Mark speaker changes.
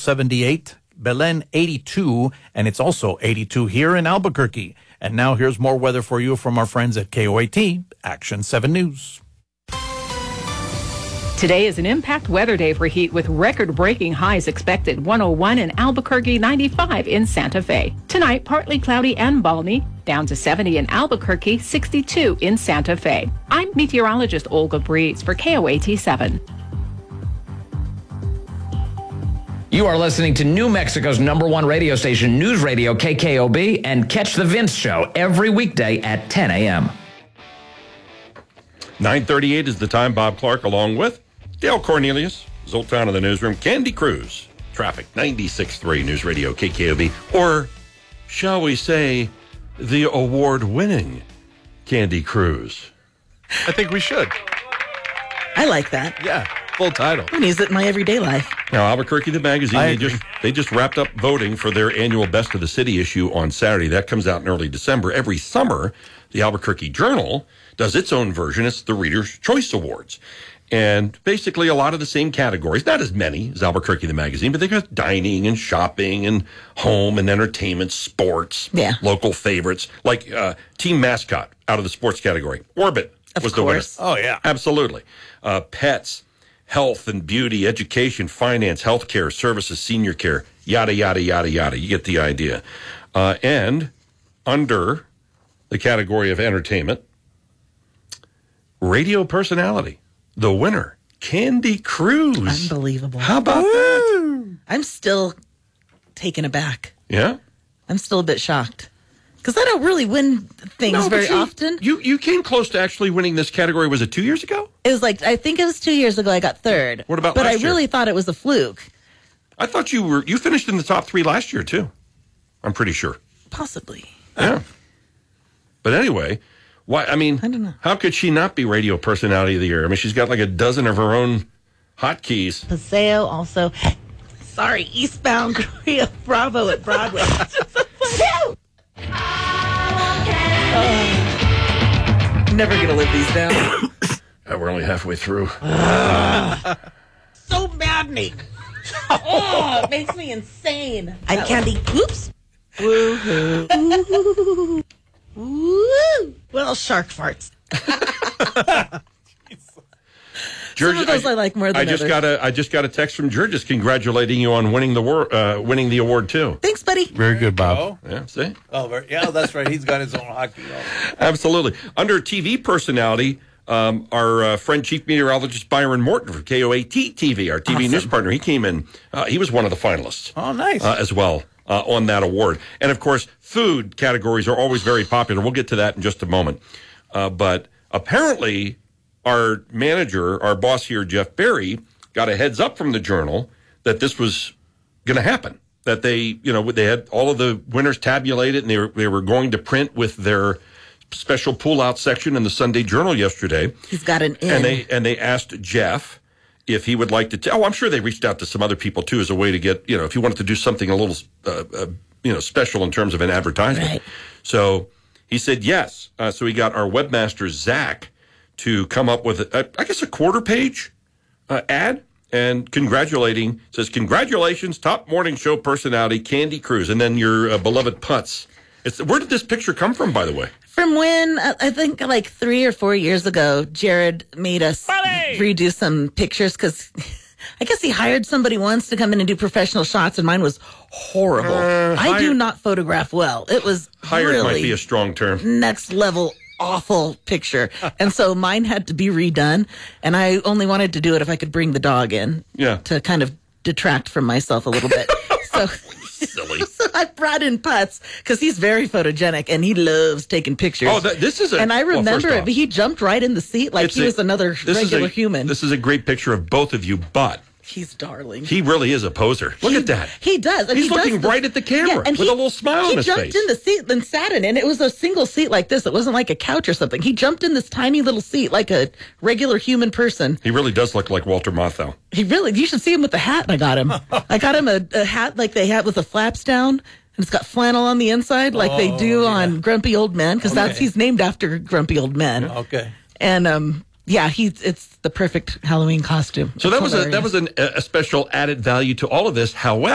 Speaker 1: 78, Belen 82, and it's also 82 here in Albuquerque. And now here's more weather for you from our friends at KOAT Action 7 News.
Speaker 2: Today is an impact weather day for heat with record-breaking highs expected. 101 in Albuquerque, 95 in Santa Fe. Tonight, partly cloudy and balmy, down to 70 in Albuquerque, 62 in Santa Fe. I'm meteorologist Olga Breeze for KOAT 7.
Speaker 3: You are listening to New Mexico's #1 radio station, News Radio KKOB, and catch The Vince Show every weekday at 10 a.m.
Speaker 4: 9:38 is the time. Bob Clark along with Dale Cornelius, Zoltan in the newsroom, Candy Cruz, traffic 96.3 News Radio KKOB, or shall we say the award-winning Candy Cruz.
Speaker 5: I think we should.
Speaker 6: I like that.
Speaker 5: Yeah, full title.
Speaker 6: I use it in my everyday life.
Speaker 4: Now, Albuquerque the magazine, they just wrapped up voting for their annual Best of the City issue on Saturday. That comes out in early December. Every summer, the Albuquerque Journal does its own version. It's the Reader's Choice Awards. And basically a lot of the same categories, not as many as Albuquerque the magazine, but they got dining and shopping and home and entertainment, sports, local favorites, like team mascot out of the sports category. Orbit was the winner.
Speaker 5: Oh, yeah.
Speaker 4: Absolutely. Pets, health and beauty, education, finance, healthcare, services, senior care, yada, yada, yada, yada. You get the idea. And under the category of entertainment, radio personality. The winner, Candy Cruz.
Speaker 6: Unbelievable.
Speaker 4: How about that?
Speaker 6: I'm still taken aback.
Speaker 4: Yeah?
Speaker 6: I'm still a bit shocked. Because I don't really win things very often.
Speaker 4: You came close to actually winning this category. Was it 2 years ago?
Speaker 6: It was like, I think it was 2 years ago I got third.
Speaker 4: What about
Speaker 6: But
Speaker 4: last
Speaker 6: I
Speaker 4: year?
Speaker 6: really thought it was a fluke.
Speaker 4: I thought you finished in the top 3 last year, too. I'm pretty sure.
Speaker 6: Possibly.
Speaker 4: Yeah. But anyway, why? I mean,
Speaker 6: I don't know.
Speaker 4: How could she not be radio personality of the year? I mean, she's got like a dozen of her own hotkeys.
Speaker 6: Paseo also. Sorry, eastbound Korea Bravo at Broadway. Never gonna live these down.
Speaker 4: We're only halfway through.
Speaker 6: So maddening. It makes me insane. I'm Candy. Oops. Woo-hoo. Woo. Well, shark farts.
Speaker 4: George,
Speaker 6: some of those I like more than
Speaker 4: others. I just got a text from Georges congratulating you on winning the award too.
Speaker 6: Thanks, buddy.
Speaker 5: Very good, Bob.
Speaker 4: Yeah, see?
Speaker 1: Yeah, that's right. He's got his own hockey.
Speaker 4: Absolutely. Under TV personality, our friend Chief Meteorologist Byron Morton for KOAT TV, our TV news partner, he came in. He was one of the finalists.
Speaker 1: Oh, nice.
Speaker 4: As well on that award. And, of course, food categories are always very popular. We'll get to that in just a moment. But apparently our manager, our boss here, Jeff Berry, got a heads up from the Journal that this was going to happen. That they had all of the winners tabulated, and they were going to print with their special pull-out section in the Sunday Journal yesterday.
Speaker 6: He's got an in.
Speaker 4: And they asked Jeff if he would like to. I'm sure they reached out to some other people too as a way to get, if he wanted to do something a little, special in terms of an advertisement.
Speaker 6: Right.
Speaker 4: So he said yes. So he got our webmaster Zach to come up with a quarter page ad. And says, congratulations, top morning show personality, Candy Cruz, and then your beloved putts. Where did this picture come from, by the way?
Speaker 6: From when, I think like 3 or 4 years ago, Jared made us redo some pictures because I guess he hired somebody once to come in and do professional shots, and mine was horrible. I do not photograph well. It was
Speaker 4: hired
Speaker 6: really
Speaker 4: might be a strong term.
Speaker 6: Next level awful picture. And so mine had to be redone, and I only wanted to do it if I could bring the dog in to kind of detract from myself a little bit. So
Speaker 4: silly.
Speaker 6: So I brought in Putz because he's very photogenic and he loves taking pictures.
Speaker 4: Oh, this is
Speaker 6: and I remember it, but he jumped right in the seat like he was another regular human.
Speaker 4: This is a great picture of both of you, but
Speaker 6: he's darling.
Speaker 4: He really is a poser. Look at that.
Speaker 6: He does. And
Speaker 4: he's looking right at the camera with a little smile on his face.
Speaker 6: He jumped in the seat and sat in it. And it was a single seat like this. It wasn't like a couch or something. He jumped in this tiny little seat like a regular human person.
Speaker 4: He really does look like Walter Matthau.
Speaker 6: You should see him with the hat I got him. I got him a hat like they have with the flaps down. And it's got flannel on the inside like they do on Grumpy Old Men. Because he's named after Grumpy Old Men.
Speaker 1: Okay.
Speaker 6: And, it's the perfect Halloween costume.
Speaker 4: So that was a special added value to all of this. However,